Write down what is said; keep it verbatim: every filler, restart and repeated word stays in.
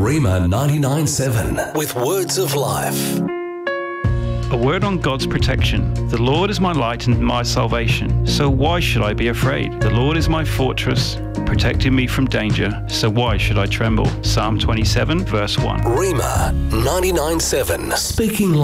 Rhema ninety-nine seven with words of life. A word on God's protection. The Lord is my light and my salvation, so why should I be afraid? The Lord is my fortress, protecting me from danger, so why should I tremble? Psalm twenty-seven, verse one. Rhema ninety-nine seven, speaking